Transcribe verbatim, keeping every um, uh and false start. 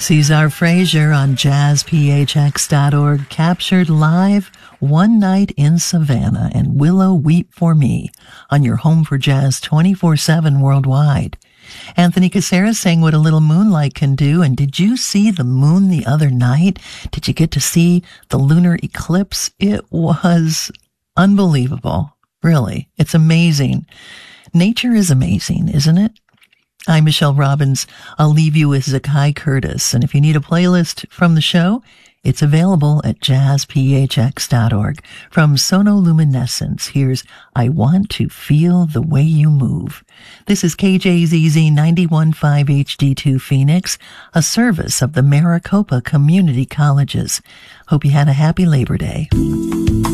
Cesar Frazier on jazz p h x dot org captured live One Night in Savannah and Willow Weep for Me on your home for jazz twenty-four seven worldwide. Anthony Caceres sang What a Little Moonlight Can Do. And did you see the moon the other night? Did you get to see the lunar eclipse? It was unbelievable. Really. It's amazing. Nature is amazing, isn't it? I'm Michelle Robbins. I'll leave you with Zakai Curtis. And if you need a playlist from the show, it's available at jazz p h x dot org. From Sonoluminescence, here's I Want to Feel the Way You Move. This is K J Z Z ninety-one point five H D two Phoenix, a service of the Maricopa Community Colleges. Hope you had a happy Labor Day.